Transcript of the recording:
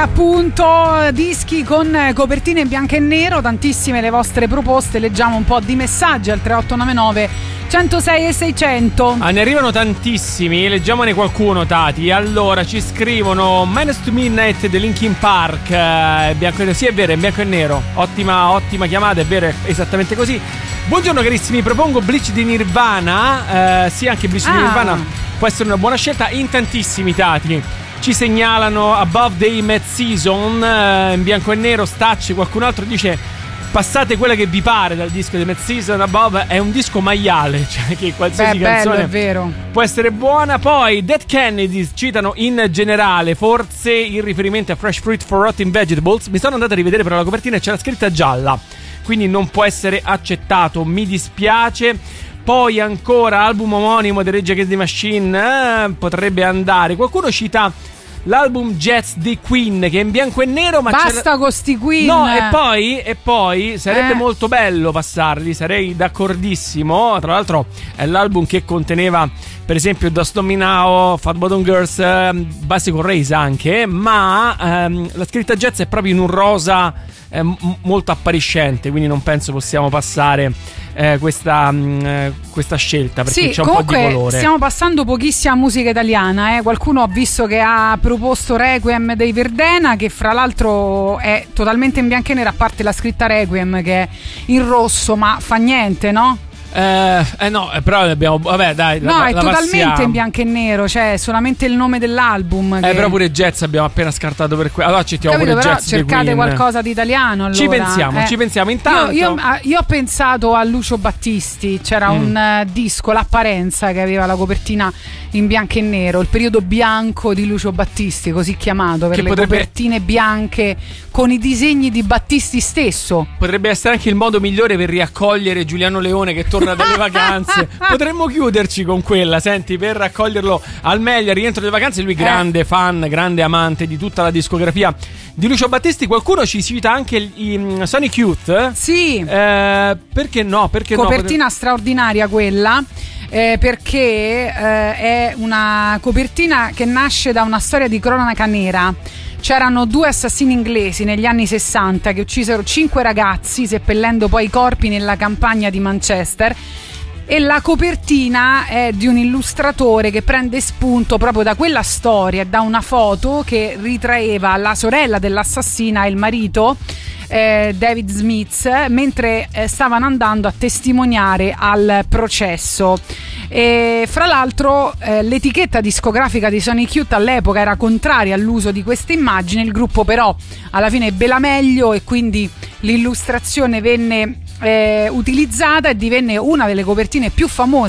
appunto dischi con copertine in bianco e nero, tantissime le vostre proposte, leggiamo un po' di messaggi al 3899 106 e 600. Ne arrivano tantissimi, leggiamone qualcuno, Tati. Allora ci scrivono Minus to Midnight dei Linkin Park, bianco e nero. Sì, è vero, è in bianco e nero. Ottima chiamata, è vero, è esattamente così. Buongiorno carissimi, propongo Bleach di Nirvana. Sì, anche Bleach di Nirvana può essere una buona scelta. In tantissimi, Tati ci segnalano Above the Mad Season, in bianco e nero. Stacci, qualcun altro dice passate quella che vi pare dal disco di Mad Season. Above è un disco maiale, cioè che qualsiasi canzone bello, è vero, può essere buona. Poi Dead Kennedys citano in generale, forse in riferimento a Fresh Fruit for Rotten Vegetables. Mi sono andato a rivedere però la copertina e c'era scritta gialla, quindi non può essere accettato, mi dispiace. Poi ancora album omonimo di Rage Against the Machine, potrebbe andare. Qualcuno cita l'album Jazz di Queen, che è in bianco e nero, ma basta con sti Queen. No, e poi sarebbe molto bello passarli, sarei d'accordissimo. Tra l'altro è l'album che conteneva per esempio Dust on Me Now, Fat Bottom Girls, Bicycle Race anche, ma la scritta jazz è proprio in un rosa molto appariscente, quindi non penso possiamo passare questa scelta, perché c'è un po' di colore. Stiamo passando pochissima musica italiana, qualcuno ha visto che ha proposto Requiem dei Verdena, che fra l'altro è totalmente in bianco e nero, a parte la scritta Requiem che è in rosso, ma fa niente, no? No, però abbiamo. Vabbè, dai. No, è totalmente passiamo in bianco e nero, cioè solamente il nome dell'album. Però pure jazz abbiamo appena scartato per quello. Allora accettiamo pure però jazz. Cercate qualcosa di italiano. Allora. Ci pensiamo. Intanto. Io ho pensato a Lucio Battisti. C'era un disco, L'Apparenza, che aveva la copertina in bianco e nero. Il periodo bianco di Lucio Battisti, così chiamato, per le copertine bianche con i disegni di Battisti stesso. Potrebbe essere anche il modo migliore per riaccogliere Giuliano Leone che torna dalle vacanze. Potremmo chiuderci con quella, senti, per raccoglierlo al meglio al rientro delle vacanze. Lui grande fan, grande amante di tutta la discografia di Lucio Battisti. Qualcuno ci cita anche i Sonic Youth. Sì. Perché no? Copertina straordinaria quella. Perché è una copertina che nasce da una storia di cronaca nera. C'erano 2 assassini inglesi negli anni 60 che uccisero 5 ragazzi, seppellendo poi i corpi nella campagna di Manchester. E la copertina è di un illustratore che prende spunto proprio da quella storia, da una foto che ritraeva la sorella dell'assassina e il marito, David Smith, mentre stavano andando a testimoniare al processo. E fra l'altro l'etichetta discografica di Sonic Youth all'epoca era contraria all'uso di queste immagini. Il gruppo però alla fine ebbe la meglio e quindi l'illustrazione venne utilizzata e divenne una delle copertine più famose